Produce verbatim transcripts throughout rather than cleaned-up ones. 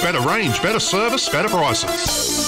Better range, better service, better prices.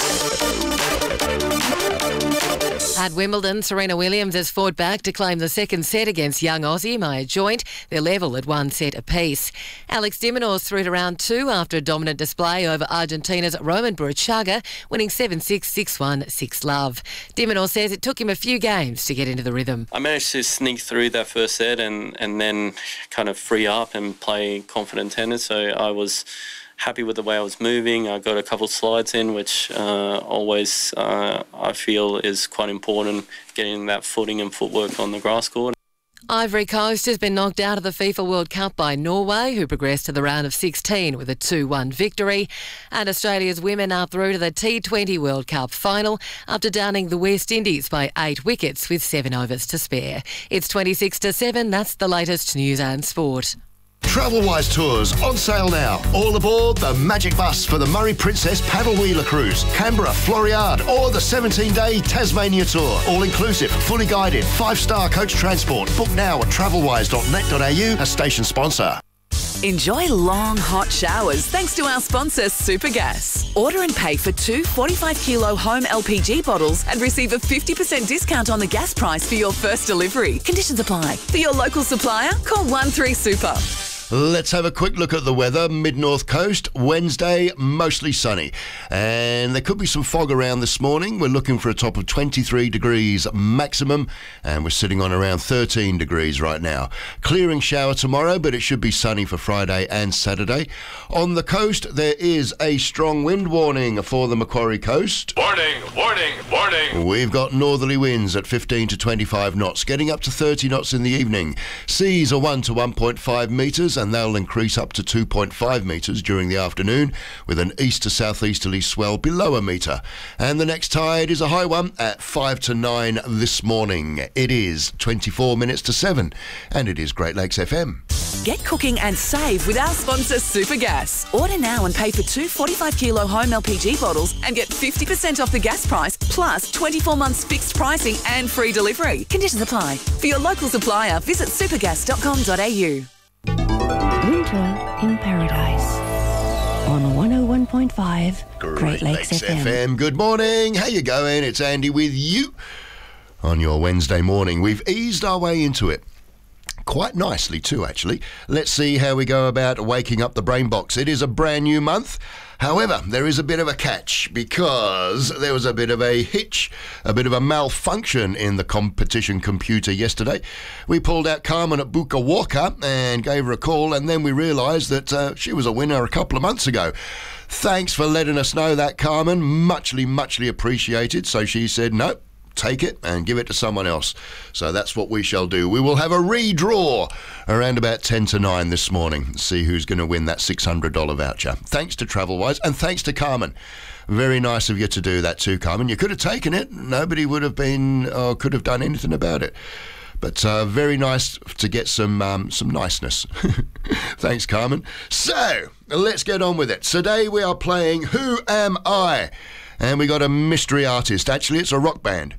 At Wimbledon, Serena Williams has fought back to claim the second set against young Aussie Maya Joint. They're level at one set apiece. Alex de Minaur's through to round two after a dominant display over Argentina's Roman Burruchaga, winning seven six, six one, six love. De Minaur says it took him a few games to get into the rhythm. I managed to sneak through that first set and, and then kind of free up and play confident tennis, so I was happy with the way I was moving. I got a couple of slides in, which uh, always uh, I feel is quite important, getting that footing and footwork on the grass court. Ivory Coast has been knocked out of the FIFA World Cup by Norway, who progressed to the round of sixteen with a two one victory. And Australia's women are through to the T twenty World Cup final after downing the West Indies by eight wickets with seven overs to spare. It's twenty-six to seven. That's the latest news and sport. Travelwise Tours on sale now. All aboard the Magic Bus for the Murray Princess Paddle Wheeler Cruise, Canberra, Floriade, or the seventeen-day Tasmania Tour. All inclusive, fully guided, five-star coach transport. Book now at travelwise dot net dot a u, a station sponsor. Enjoy long, hot showers thanks to our sponsor, Supergas. Order and pay for two forty-five kilo home L P G bottles and receive a fifty percent discount on the gas price for your first delivery. Conditions apply. For your local supplier, call one three super. Let's have a quick look at the weather. Mid-North Coast, Wednesday, mostly sunny. And there could be some fog around this morning. We're looking for a top of twenty-three degrees maximum, and we're sitting on around thirteen degrees right now. Clearing shower tomorrow, but it should be sunny for Friday and Saturday. On the coast, there is a strong wind warning for the Macquarie Coast. Warning, warning, warning. We've got northerly winds at fifteen to twenty-five knots, getting up to thirty knots in the evening. Seas are one to one point five metres, and they'll increase up to two point five metres during the afternoon, with an east to southeasterly swell below a metre. And the next tide is a high one at five to nine this morning. It is twenty-four minutes to seven, and it is Great Lakes F M. Get cooking and save with our sponsor, Supergas. Order now and pay for two forty-five kilo home L P G bottles and get fifty percent off the gas price, plus twenty-four months fixed pricing and free delivery. Conditions apply. For your local supplier, visit supergas dot com dot a u. Winter in Paradise on one oh one point five Great, Great Lakes, Lakes F M. F M. Good morning. How you going? It's Andy with you on your Wednesday morning. We've eased our way into it. Quite nicely too, actually. Let's see how we go about waking up the brain box. It is a brand new month. However, there is a bit of a catch because there was a bit of a hitch, a bit of a malfunction in the competition computer yesterday. We pulled out Carmen at Buka Walker and gave her a call, and then we realised that uh, she was a winner a couple of months ago. Thanks for letting us know that, Carmen. Muchly, muchly appreciated. So she said, no, take it and give it to someone else. So that's what we shall do. We will have a redraw around about ten to nine this morning. See who's going to win that six hundred dollars voucher. Thanks to Travelwise and thanks to Carmen. Very nice of you to do that too, Carmen. You could have taken it. Nobody would have been or could have done anything about it. But uh, very nice to get some um, some niceness. Thanks, Carmen. So let's get on with it. Today we are playing Who Am I? And we got a mystery artist. Actually, it's a rock band.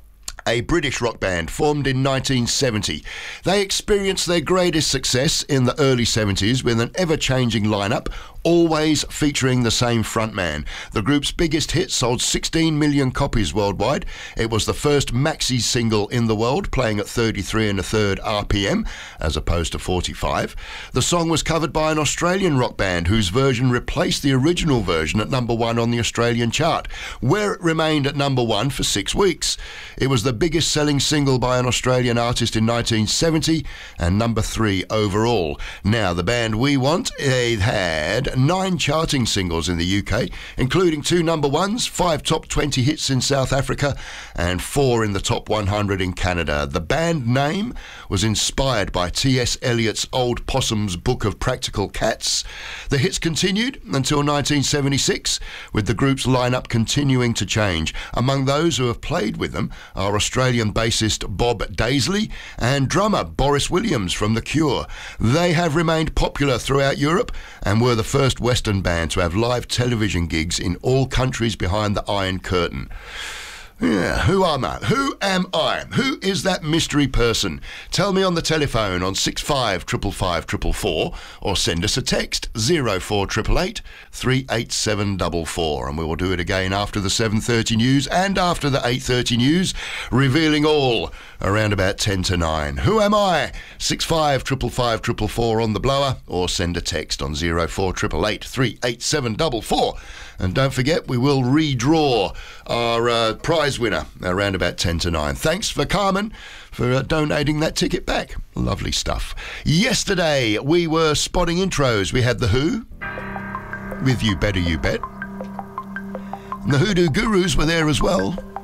A British rock band formed in nineteen seventy. They experienced their greatest success in the early seventies with an ever-changing lineup, always featuring the same frontman. The group's biggest hit sold sixteen million copies worldwide. It was the first maxi single in the world, playing at thirty-three and a third R P M as opposed to forty-five. The song was covered by an Australian rock band whose version replaced the original version at number one on the Australian chart, where it remained at number one for six weeks. It was the biggest selling single by an Australian artist in nineteen seventy and number three overall. Now, the band we want, they had nine charting singles in the U K, including two number ones, five top twenty hits in South Africa, and four in the top one hundred in Canada. The band name was inspired by T S Eliot's Old Possum's Book of Practical Cats. The hits continued until nineteen seventy-six, with the group's lineup continuing to change. Among those who have played with them are Australian bassist Bob Daisley and drummer Boris Williams from The Cure. They have remained popular throughout Europe and were the first Western band to have live television gigs in all countries behind the Iron Curtain. Yeah, who am I? Who am I? Who is that mystery person? Tell me on the telephone on six five five five five four four or send us a text zero four eight eight eight three eight seven four four, and we will do it again after the seven thirty news and after the eight thirty news, revealing all around about ten to nine. Who am I? six five five five five four four on the blower or send a text on zero four eight eight eight three eight seven four four. And don't forget, we will redraw our uh, prize winner around about ten to nine. Thanks for Carmen for uh, donating that ticket back. Lovely stuff. Yesterday, we were spotting intros. We had The Who with You Better You Bet. And the Hoodoo Gurus were there as well.